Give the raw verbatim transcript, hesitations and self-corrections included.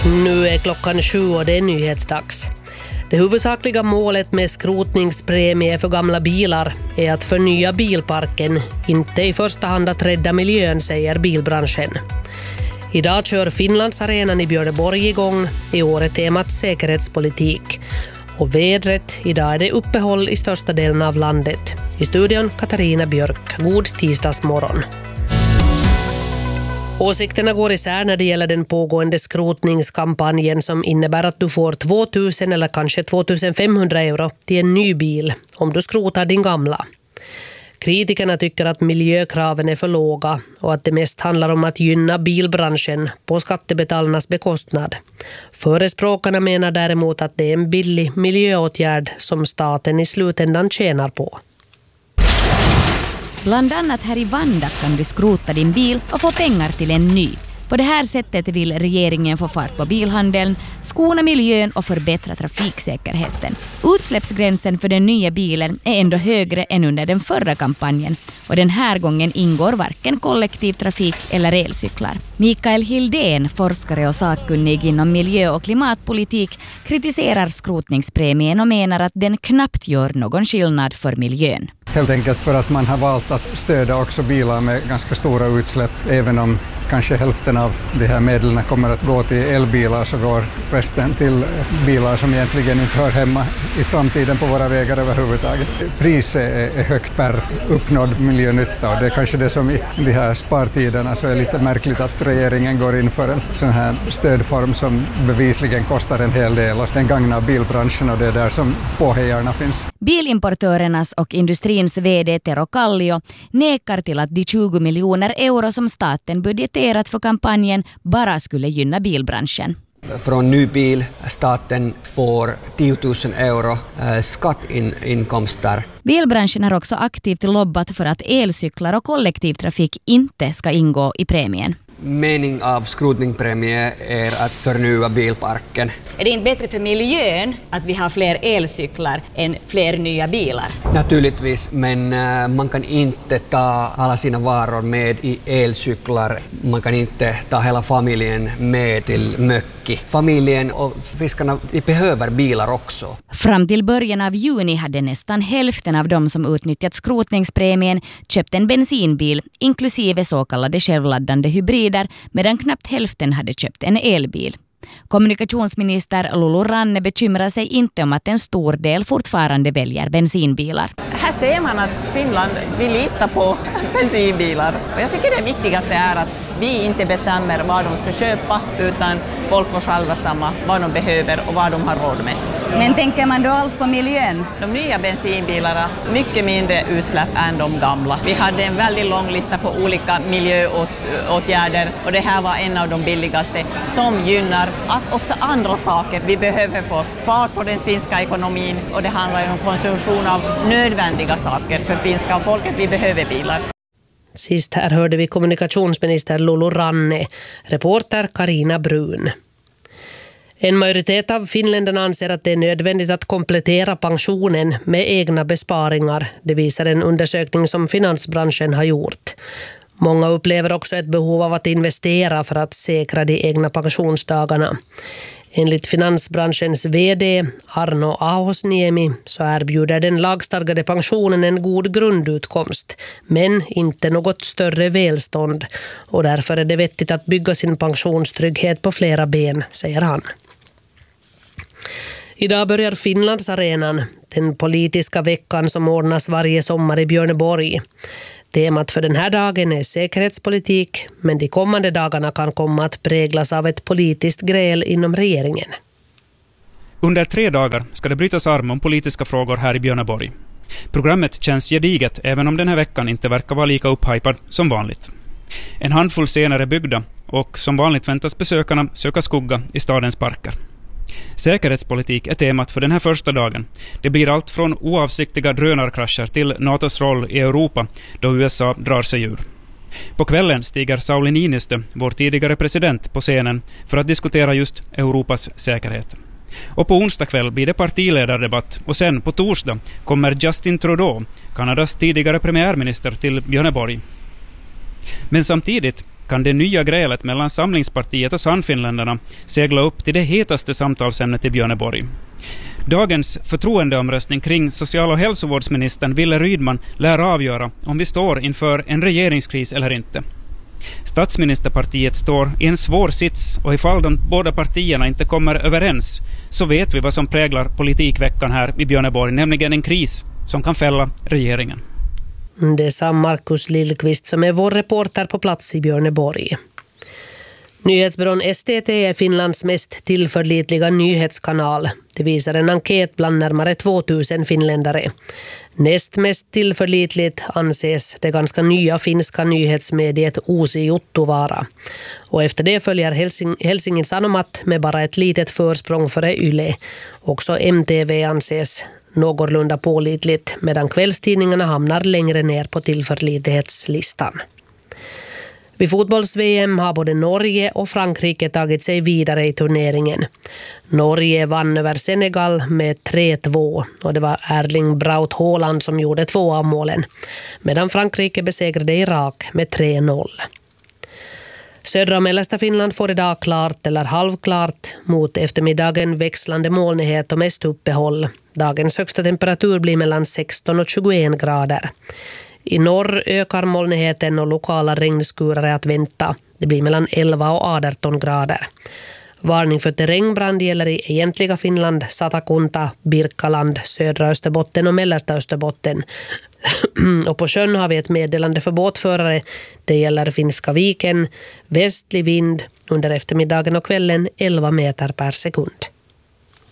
Nu är klockan sju och det är nyhetsdags. Det huvudsakliga målet med skrotningspremie för gamla bilar är att förnya bilparken, inte i första hand att rädda miljön, säger bilbranschen. Idag kör Finlandsarenan i Björneborg igång. I år är temat säkerhetspolitik. Och vädret, idag är det uppehåll i största delen av landet. I studion Katarina Björk. God tisdagsmorgon. Åsikterna går isär när det gäller den pågående skrotningskampanjen som innebär att du får två tusen eller kanske två tusen femhundra euro till en ny bil om du skrotar din gamla. Kritikerna tycker att miljökraven är för låga och att det mest handlar om att gynna bilbranschen på skattebetalarnas bekostnad. Förespråkarna menar däremot att det är en billig miljöåtgärd som staten i slutändan tjänar på. Bland annat här i Vanda kan du skrota din bil och få pengar till en ny. På det här sättet vill regeringen få fart på bilhandeln, skona miljön och förbättra trafiksäkerheten. Utsläppsgränsen för den nya bilen är ändå högre än under den förra kampanjen och den här gången ingår varken kollektivtrafik eller elcyklar. Mikael Hildén, forskare och sakkunnig inom miljö- och klimatpolitik, kritiserar skrotningspremien och menar att den knappt gör någon skillnad för miljön. Helt enkelt för att man har valt att stödja också bilar med ganska stora utsläpp. Även om kanske hälften av de här medlen kommer att gå till elbilar så går resten till bilar som egentligen inte hör hemma i framtiden på våra vägar överhuvudtaget. Priset är högt per uppnådd miljönytta och det är kanske det som i de här spartiderna så är lite märkligt att regeringen går in för en sån här stödform som bevisligen kostar en hel del och den gagnar bilbranschen och det är där som påhejarna finns. Bilimportörernas och industrins vd Tero Kallio nekar till att de tjugo miljoner euro som staten budgeterat för kampanjen bara skulle gynna bilbranschen. Från ny bil staten får tio tusen euro eh, skattinkomster. Bilbranschen har också aktivt lobbat för att elcyklar och kollektivtrafik inte ska ingå i premien. Mening av skrotningspremie är att förnya bilparken. Är det inte bättre för miljön att vi har fler elcyklar än fler nya bilar? Naturligtvis, men uh, man kan inte ta alla sina varor med i elcyklar. Man kan inte ta hela familjen med till mökki. Familjen och fiskarna de behöver bilar också. Fram till början av juni hade nästan hälften av de som utnyttjat skrotningspremien köpt en bensinbil, inklusive så kallade självladdande hybrider, medan knappt hälften hade köpt en elbil. Kommunikationsminister Lulu Ranne bekymrar sig inte om att en stor del fortfarande väljer bensinbilar. Här ser man att Finland vill lita på bensinbilar. Och jag tycker det viktigaste är att vi inte bestämmer vad de ska köpa utan folk får själva stämma vad de behöver och vad de har råd med. Men tänker man då alls på miljön? De nya bensinbilarna mycket mindre utsläpp än de gamla. Vi hade en väldigt lång lista på olika miljöåtgärder och det här var en av de billigaste som gynnar att också andra saker. Vi behöver få fart på den finska ekonomin och det handlar om konsumtion av nödvändiga saker för finska folket. Vi behöver bilar. Sist här hörde vi kommunikationsminister Lulu Ranne, reporter Karina Brun. En majoritet av finländarna anser att det är nödvändigt att komplettera pensionen med egna besparingar. Det visar en undersökning som finansbranschen har gjort. Många upplever också ett behov av att investera för att säkra de egna pensionsdagarna. Enligt finansbranschens vd Arno Ahosniemi så erbjuder den lagstadgade pensionen en god grundutkomst, men inte något större välstånd. Och därför är det vettigt att bygga sin pensionstrygghet på flera ben, säger han. Idag börjar Finlandsarenan, den politiska veckan som ordnas varje sommar i Björneborg. Temat för den här dagen är säkerhetspolitik, men de kommande dagarna kan komma att präglas av ett politiskt gräl inom regeringen. Under tre dagar ska det brytas arm om politiska frågor här i Björneborg. Programmet känns gediget även om den här veckan inte verkar vara lika upphypad som vanligt. En handfull scener är byggda och som vanligt väntas besökarna söka skugga i stadens parker. Säkerhetspolitik är temat för den här första dagen. Det blir allt från oavsiktliga drönarkrascher till NATOs roll i Europa då U S A drar sig ur. På kvällen stiger Sauli Niinistö, vår tidigare president, på scenen för att diskutera just Europas säkerhet. Och på onsdag kväll blir det partiledardebatt och sen på torsdag kommer Justin Trudeau, Kanadas tidigare premiärminister, till Björneborg. Men samtidigt kan det nya grälet mellan Samlingspartiet och Sannfinländarna segla upp till det hetaste samtalsämnet i Björneborg. Dagens förtroendeomröstning kring social- och hälsovårdsministern Wille Rydman lär avgöra om vi står inför en regeringskris eller inte. Statsministerpartiet står i en svår sits, och ifall de båda partierna inte kommer överens så vet vi vad som präglar politikveckan här i Björneborg, nämligen en kris som kan fälla regeringen. Det sa Markus Lillqvist som är vår reporter på plats i Björneborg. Nyhetsbyrån S T T är Finlands mest tillförlitliga nyhetskanal. Det visar en enkät bland närmare tvåtusen finländare. Näst mest tillförlitligt anses det ganska nya finska nyhetsmediet Uusi Juttu vara. Och efter det följer Helsing- Helsingin Sanomat med bara ett litet försprång före Yle. Också M T V anses någorlunda pålitligt, medan kvällstidningarna hamnar längre ner på tillförlitlighetslistan. Vid fotbolls-V M har både Norge och Frankrike tagit sig vidare i turneringen. Norge vann över Senegal med tre två och det var Erling Braut Haaland som gjorde två av målen, medan Frankrike besegrade Irak med tre noll. Södra och mellersta Finland får idag klart eller halvklart mot eftermiddagen växlande molnighet och mest uppehåll. Dagens högsta temperatur blir mellan sexton och tjugoen grader. I norr ökar molnigheten och lokala regnskurar är att vänta. Det blir mellan elva och arton grader. Varning för terrängbrand gäller i egentliga Finland, Satakunta, Birkaland, södra Österbotten och mellersta Österbotten. Och på sjön har vi ett meddelande för båtförare. Det gäller Finska viken, västlig vind under eftermiddagen och kvällen elva meter per sekund.